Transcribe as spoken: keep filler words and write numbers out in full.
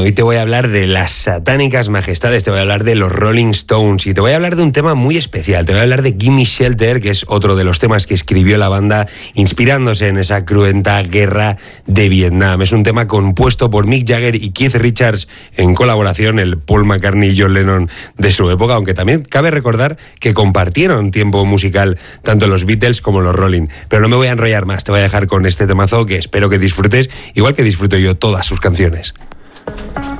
hoy te voy a hablar de las satánicas majestades, te voy a hablar de los Rolling Stones y te voy a hablar de un tema muy especial. Te voy a hablar de Gimme Shelter, que es otro de los temas que escribió la banda inspirándose en esa cruenta guerra de Vietnam. Es un tema compuesto por Mick Jagger y Keith Richards en colaboración, el Paul McCartney y John Lennon de su época, aunque también cabe recordar que compartieron tiempo musical tanto los Beatles como los Rolling. Pero no me voy a enrollar más, te voy a dejar con este temazo que espero que disfrutes, igual que disfruto yo todas sus canciones.